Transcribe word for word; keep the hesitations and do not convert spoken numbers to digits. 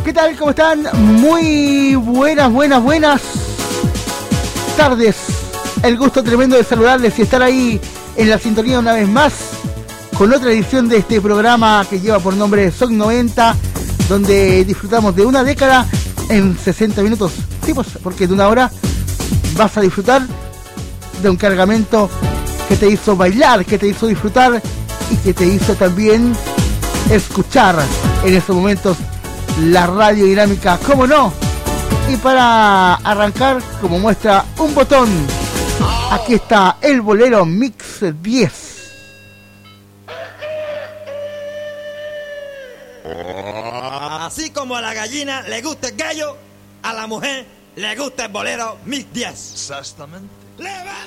¿Qué tal? ¿Cómo están? Muy buenas, buenas, buenas tardes. El gusto tremendo de saludarles y estar ahí en la sintonía una vez más con otra edición de este programa que lleva por nombre Soc noventa, donde disfrutamos de una década en sesenta minutos. Sí, pues, porque de una hora vas a disfrutar de un cargamento que te hizo bailar, que te hizo disfrutar y que te hizo también escuchar en esos momentos la radio dinámica, ¿cómo no? Y para arrancar, como muestra un botón, aquí está el Bolero Mix diez. Así como a la gallina le gusta el gallo, a la mujer le gusta el Bolero Mix diez. Exactamente. ¡Levanta!